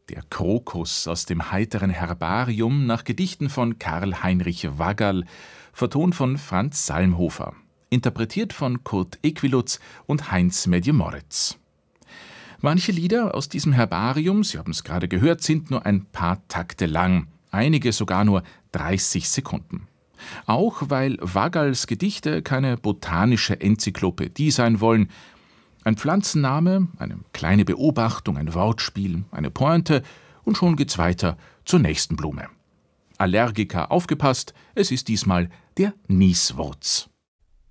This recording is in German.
Der Krokus aus dem heiteren Herbarium nach Gedichten von Karl Heinrich Waggerl, vertont von Franz Salmhofer, interpretiert von Kurt Equilutz und Heinz Medje-Moritz. Manche Lieder aus diesem Herbarium, Sie haben es gerade gehört, sind nur ein paar Takte lang, einige sogar nur 30 Sekunden. Auch weil Waggerls Gedichte keine botanische Enzyklopädie sein wollen. Ein Pflanzenname, eine kleine Beobachtung, ein Wortspiel, eine Pointe und schon geht's weiter zur nächsten Blume. Allergiker aufgepasst, es ist diesmal der Nieswurz.